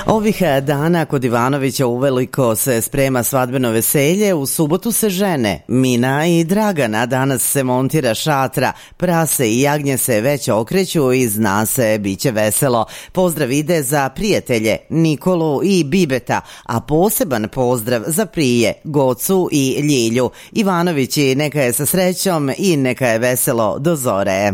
Ovih dana kod Ivanovića uveliko se sprema svadbeno veselje, u subotu se žene Mina i Dragana, danas se montira šatra, prase i jagnje se već okreću i zna se, bit će veselo. Pozdrav ide za prijatelje Nikolu i Bibeta, a poseban pozdrav za prije Gocu i Ljilju. Ivanovići, neka je sa srećom i neka je veselo do zore.